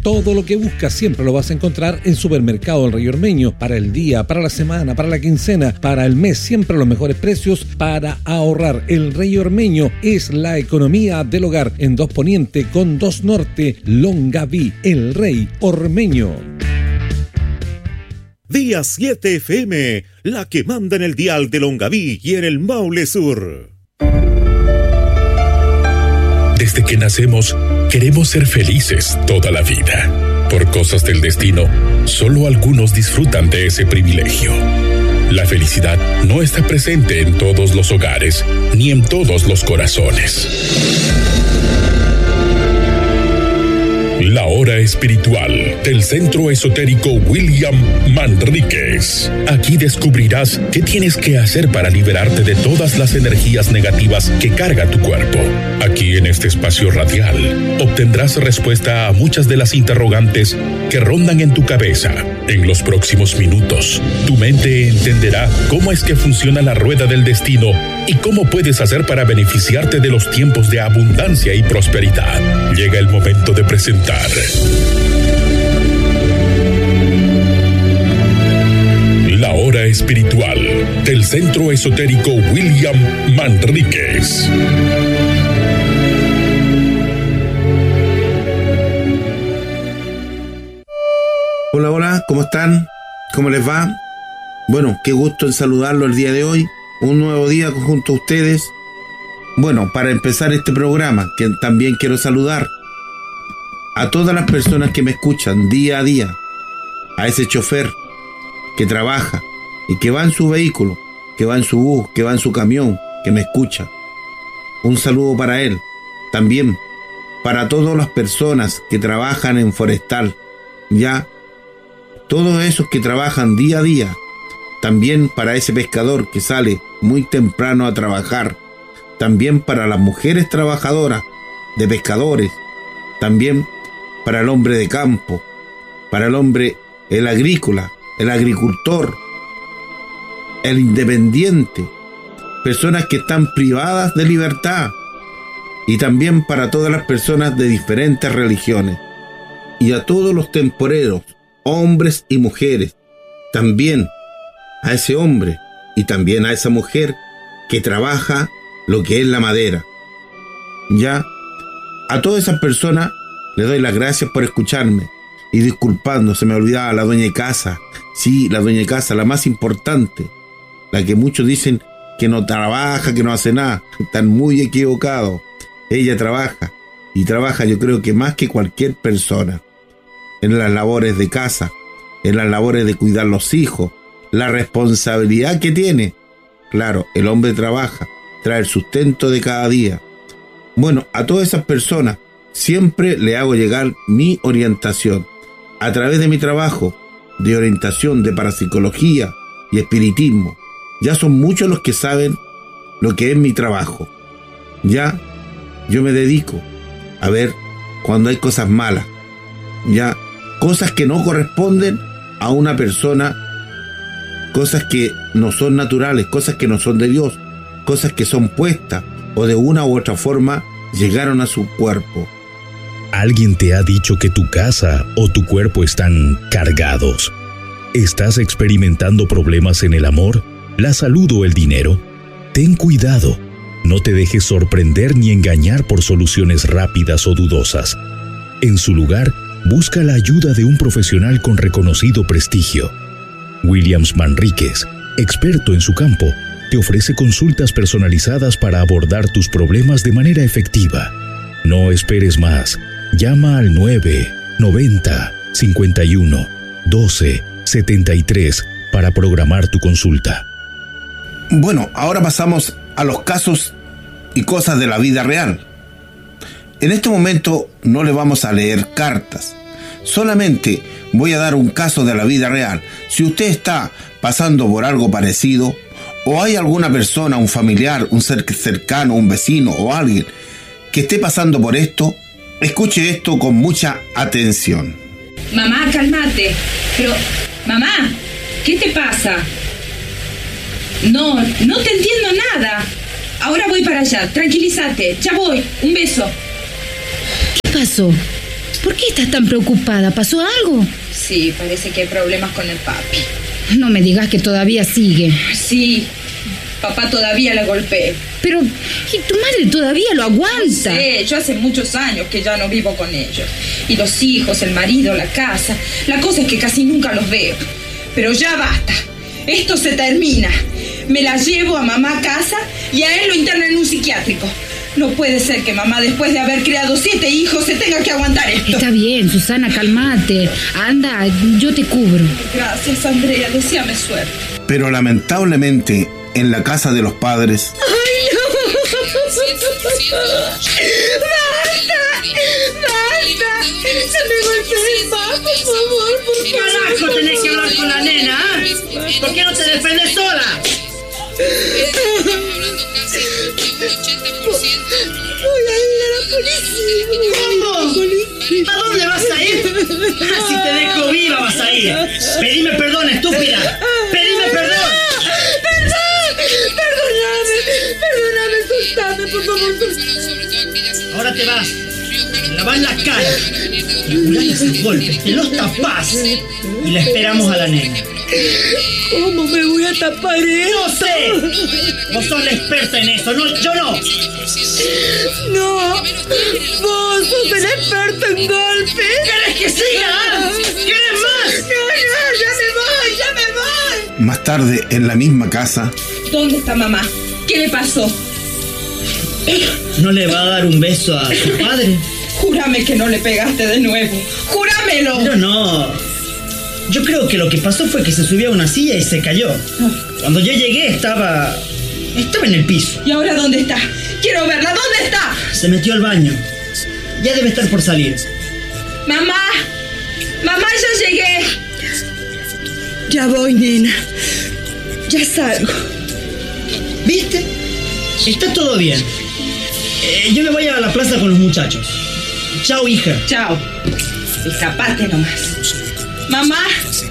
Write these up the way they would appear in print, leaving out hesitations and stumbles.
Todo lo que buscas siempre lo vas a encontrar en Supermercado El Rey Ormeño. Para el día, para la semana, para la quincena, para el mes, siempre los mejores precios para ahorrar. El Rey Ormeño es la economía del hogar en 2 Poniente con 2 Norte, Longaví. El Rey Ormeño. Día 7 FM, la que manda en el dial de Longaví y en el Maule Sur. Desde que nacemos, queremos ser felices toda la vida. Por cosas del destino, solo algunos disfrutan de ese privilegio. La felicidad no está presente en todos los hogares, ni en todos los corazones. La hora espiritual del Centro Esotérico William Manríquez. Aquí descubrirás qué tienes que hacer para liberarte de todas las energías negativas que carga tu cuerpo. Aquí en este espacio radial obtendrás respuesta a muchas de las interrogantes que rondan en tu cabeza. En los próximos minutos, tu mente entenderá cómo es que funciona la rueda del destino y cómo puedes hacer para beneficiarte de los tiempos de abundancia y prosperidad. Llega el momento de presentar la hora espiritual del Centro Esotérico William Manríquez. Hola, hola, ¿cómo están? ¿Cómo les va? Bueno, qué gusto en saludarlo el día de hoy. Un nuevo día junto a ustedes. Bueno, para empezar este programa, que también quiero saludar a todas las personas que me escuchan día a día, a ese chofer que trabaja y que va en su vehículo, que va en su bus, que va en su camión, que me escucha. Un saludo para él. También para todas las personas que trabajan en forestal, ya, todos esos que trabajan día a día. También para ese pescador que sale muy temprano a trabajar. También para las mujeres trabajadoras de pescadores. También para el hombre de campo, para el hombre, el agrícola, el agricultor, el independiente, personas que están privadas de libertad, y también para todas las personas de diferentes religiones, y a todos los temporeros, hombres y mujeres, también a ese hombre y también a esa mujer que trabaja lo que es la madera. Ya, a todas esas personas les doy las gracias por escucharme. Y disculpando, se me olvidaba la dueña de casa. Sí, la dueña de casa, la más importante. La que muchos dicen que no trabaja, que no hace nada. Están muy equivocados. Ella trabaja. Y trabaja, yo creo que más que cualquier persona. En las labores de casa. En las labores de cuidar los hijos. La responsabilidad que tiene. Claro, el hombre trabaja. Trae el sustento de cada día. Bueno, a todas esas personas siempre le hago llegar mi orientación a través de mi trabajo de orientación de parapsicología y espiritismo. Ya son muchos los que saben lo que es mi trabajo. Ya yo me dedico a ver cuando hay cosas malas, ya cosas que no corresponden a una persona, cosas que no son naturales, cosas que no son de Dios, cosas que son puestas o de una u otra forma llegaron a su cuerpo. ¿Alguien te ha dicho que tu casa o tu cuerpo están cargados? ¿Estás experimentando problemas en el amor, la salud o el dinero? Ten cuidado. No te dejes sorprender ni engañar por soluciones rápidas o dudosas. En su lugar, busca la ayuda de un profesional con reconocido prestigio. Williams Manríquez, experto en su campo, te ofrece consultas personalizadas para abordar tus problemas de manera efectiva. No esperes más. Llama al 990-51-12-73 para programar tu consulta. Bueno, ahora pasamos a los casos y cosas de la vida real. En este momento no le vamos a leer cartas. Solamente voy a dar un caso de la vida real. Si usted está pasando por algo parecido, o hay alguna persona, un familiar, un ser cercano, un vecino o alguien que esté pasando por esto, escuche esto con mucha atención. Mamá, cálmate. Pero, mamá, ¿qué te pasa? No te entiendo nada. Ahora voy para allá, tranquilízate. Ya voy, un beso. ¿Qué pasó? ¿Por qué estás tan preocupada? ¿Pasó algo? Sí, parece que hay problemas con el papi. No me digas que todavía sigue. Sí, papá todavía la golpea. Pero, ¿y tu madre todavía lo aguanta? No sé, yo hace muchos años que ya no vivo con ellos. Y los hijos, el marido, la casa. La cosa es que casi nunca los veo. Pero ya basta. Esto se termina. Me la llevo a mamá a casa y a él lo internan en un psiquiátrico. No puede ser que mamá, después de haber criado 7 hijos, se tenga que aguantar esto. Está bien, Susana, cálmate. Anda, yo te cubro. Gracias, Andrea, deséame suerte. Pero lamentablemente, en la casa de los padres... ¡Ay, no! ¡Basta! ¡No me golpees más, por favor! ¿Qué carajo tenés que hablar con la nena, ¿eh? ¿Por qué no te defendes sola? Voy a ir a la policía. ¿Cómo? ¿A dónde vas a ir? Si te dejo viva vas a ir. Pedime perdón, estúpida. Pedime perdón. Perdóname, por favor. Ahora te vas. Te lavas la cara. Le curás esos golpes. Te los tapás. Y la esperamos a la nena. ¿Cómo me voy a tapar eso? ¡No sé! Vos sos la experta en eso, no, yo no. No, vos sos el experto en golpes. ¿Querés que siga? ¿Querés más? No, ya me voy. Más tarde, en la misma casa... ¿Dónde está mamá? ¿Qué le pasó? ¿No le va a dar un beso a su padre? Júrame que no le pegaste de nuevo. ¡Júramelo! Pero no. Yo creo que lo que pasó fue que se subió a una silla y se cayó. Cuando yo llegué estaba en el piso. ¿Y ahora dónde está? Quiero verla. ¿Dónde está? Se metió al baño. Ya debe estar por salir. Mamá, ya llegué. Ya voy, nena. Ya salgo. ¿Viste? Está todo bien. Yo me voy a la plaza con los muchachos. Chao, hija. Chao. Escapate nomás. Mamá,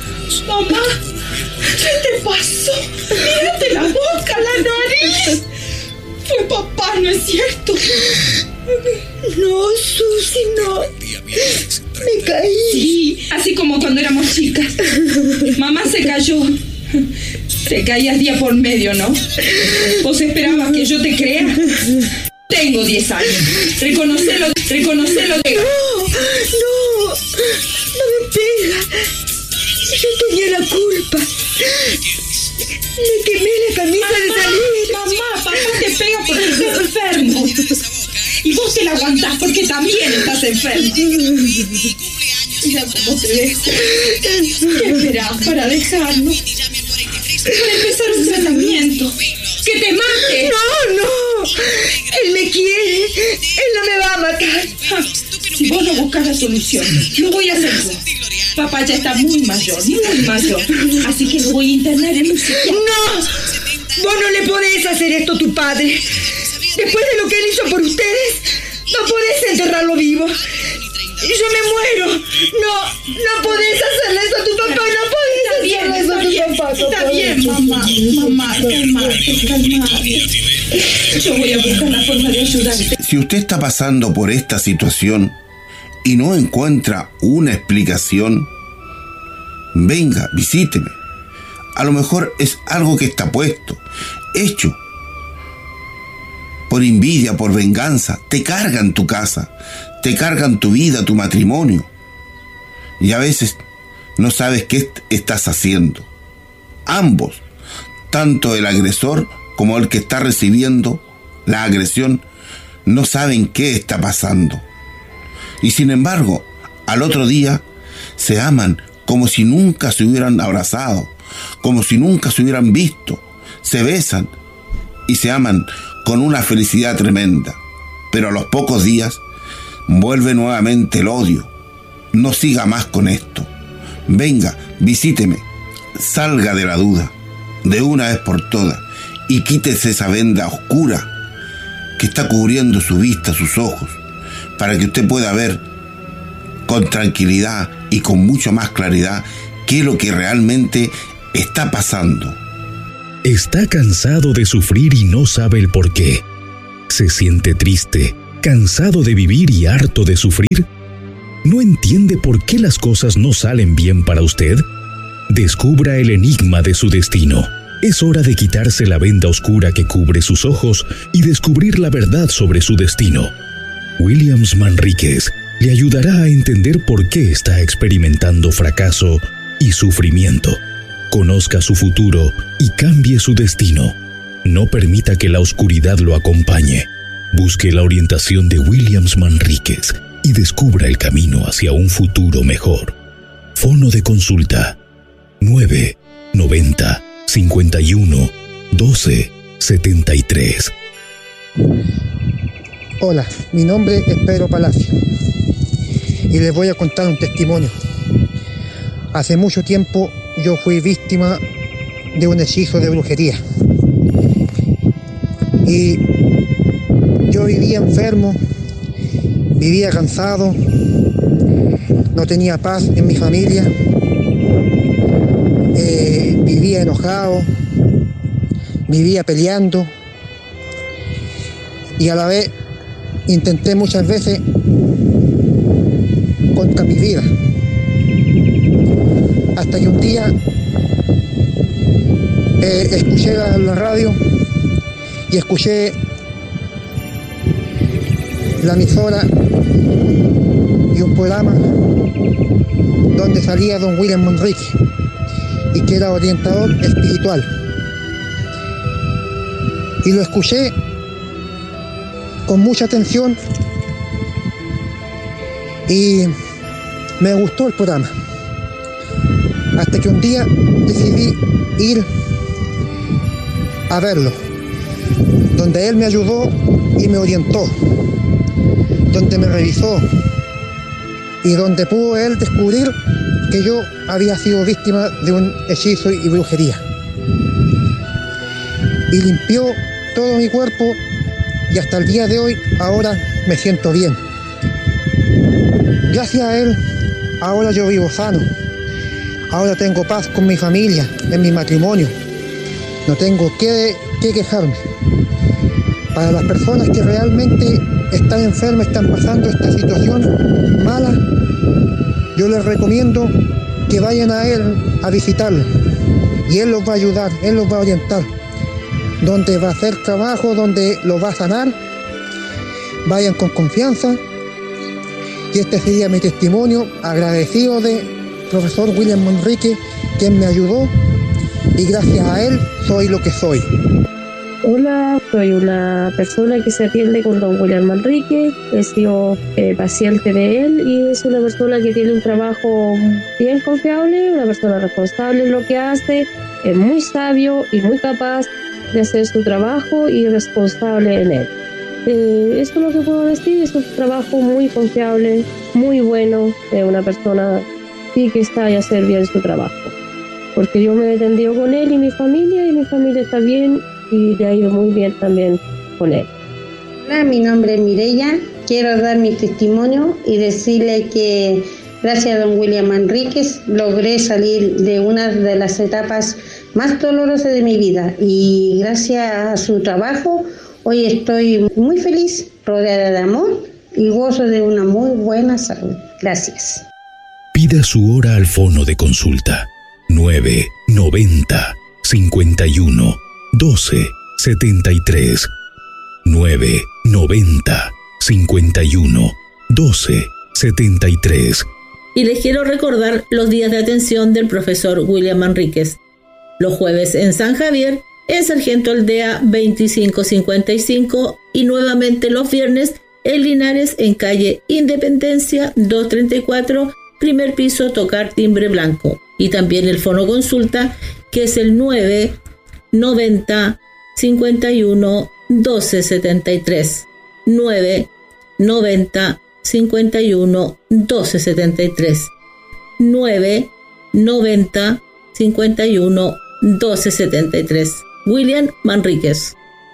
¿qué te pasó? Mírate la boca, la nariz. Fue papá, ¿no es cierto? No, Susi, no. Me caí. Sí, así como cuando éramos chicas. Mamá se cayó. Te caías día por medio, ¿no? ¿Vos esperabas que yo te crea? Tengo 10 años. Reconocelo. No me pega. Yo tenía la culpa. Me quemé la camisa de salir. Mamá, papá te pega porque estás enfermo. Y vos te la aguantás porque también estás enfermo. Mira cómo te dejo. ¿Qué esperás para dejarlo? Para empezar un tratamiento. ¡Que te mate! No. Él me quiere. Él no me va a matar. Si vos no buscas la solución, lo voy a hacer yo. Papá ya está muy mayor. Así que lo voy a internar en un psiquiatra. ¡No! Vos no le podés hacer esto a tu padre. Después de lo que él hizo por ustedes, no podés enterrarlo vivo. Yo me muero. No podés hacerle eso a tu papá. No podés hacerle eso a tu papá. Está bien, mamá, calmate. Yo voy a buscar la forma de ayudarte. Si usted está pasando por esta situación y no encuentra una explicación, venga, visíteme. A lo mejor es algo que está puesto, hecho. Por envidia, por venganza, te cargan tu casa, te cargan tu vida, tu matrimonio. Y a veces no sabes qué estás haciendo. Ambos, tanto el agresor como el que está recibiendo la agresión, no saben qué está pasando. Y sin embargo, al otro día se aman como si nunca se hubieran abrazado, como si nunca se hubieran visto. Se besan y se aman con una felicidad tremenda. Pero a los pocos días vuelve nuevamente el odio. No siga más con esto. Venga, visíteme. Salga de la duda, de una vez por todas, y quítese esa venda oscura que está cubriendo su vista, sus ojos, para que usted pueda ver con tranquilidad y con mucho más claridad qué es lo que realmente está pasando. ¿Está cansado de sufrir y no sabe el por qué? ¿Se siente triste, cansado de vivir y harto de sufrir? ¿No entiende por qué las cosas no salen bien para usted? Descubra el enigma de su destino. Es hora de quitarse la venda oscura que cubre sus ojos y descubrir la verdad sobre su destino. Williams Manríquez le ayudará a entender por qué está experimentando fracaso y sufrimiento. Conozca su futuro y cambie su destino. No permita que la oscuridad lo acompañe. Busque la orientación de Williams Manríquez y descubra el camino hacia un futuro mejor. Fono de consulta 990 51 12 73. Hola, mi nombre es Pedro Palacio y les voy a contar un testimonio. Hace mucho tiempo yo fui víctima de un hechizo de brujería y yo vivía enfermo, vivía cansado, no tenía paz en mi familia, vivía enojado, vivía peleando y a la vez intenté muchas veces contra mi vida. Hasta que un día escuché la radio y escuché la emisora y un programa donde salía don William Manríquez y que era orientador espiritual. Y lo escuché con mucha atención y me gustó el programa. Hasta que un día decidí ir a verlo, donde él me ayudó y me orientó, donde me revisó y donde pudo él descubrir que yo había sido víctima de un hechizo y brujería. Y limpió todo mi cuerpo y hasta el día de hoy ahora me siento bien. Gracias a él ahora yo vivo sano. Ahora tengo paz con mi familia, en mi matrimonio. No tengo que quejarme. Para las personas que realmente están enfermas, están pasando esta situación mala, yo les recomiendo que vayan a él a visitarlo. Y él los va a ayudar, él los va a orientar. Donde va a hacer trabajo, donde los va a sanar. Vayan con confianza. Y este sería mi testimonio, agradecido de profesor William Manríquez, quien me ayudó, y gracias a él soy lo que soy. Hola, soy una persona que se atiende con don William Manríquez, he sido paciente de él y es una persona que tiene un trabajo bien confiable, una persona responsable en lo que hace, es muy sabio y muy capaz de hacer su trabajo y responsable en él. Esto es lo que puedo decir, es un trabajo muy confiable, muy bueno, de una persona sí que está a hacer bien su trabajo. Porque yo me he atendido con él y mi familia está bien y le ha ido muy bien también con él. Hola, mi nombre es Mireya, quiero dar mi testimonio y decirle que gracias a don William Manríquez logré salir de una de las etapas más dolorosas de mi vida y gracias a su trabajo hoy estoy muy feliz, rodeada de amor y gozo de una muy buena salud. Gracias. Pida su hora al fono de consulta 990 51 12 73 990 51 12 73. Y les quiero recordar los días de atención del profesor William Manríquez. Los jueves en San Javier, en Sargento Aldea 2555 y nuevamente los viernes en Linares en calle Independencia 234, primer piso, tocar timbre blanco. Y también el fono consulta que es el 990 51 12 73 990 51 12 73 990 51 12 73. William Manríquez.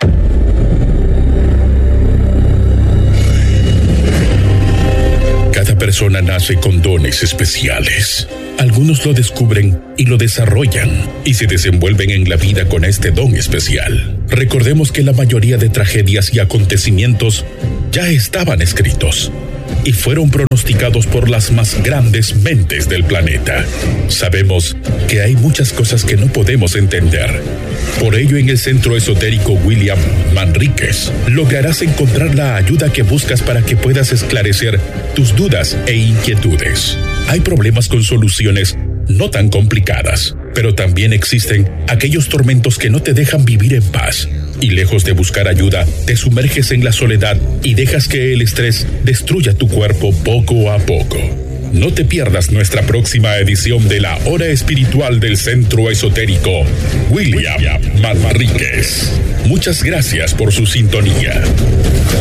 Cada persona nace con dones especiales. Algunos lo descubren y lo desarrollan y se desenvuelven en la vida con este don especial. Recordemos que la mayoría de tragedias y acontecimientos ya estaban escritos. y fueron pronosticados por las más grandes mentes del planeta. Sabemos que hay muchas cosas que no podemos entender. Por ello, en el Centro Esotérico William Manríquez lograrás encontrar la ayuda que buscas para que puedas esclarecer tus dudas e inquietudes. Hay problemas con soluciones no tan complicadas, pero también existen aquellos tormentos que no te dejan vivir en paz. Y lejos de buscar ayuda, te sumerges en la soledad y dejas que el estrés destruya tu cuerpo poco a poco. No te pierdas nuestra próxima edición de la Hora Espiritual del Centro Esotérico William Manríquez. Muchas gracias por su sintonía.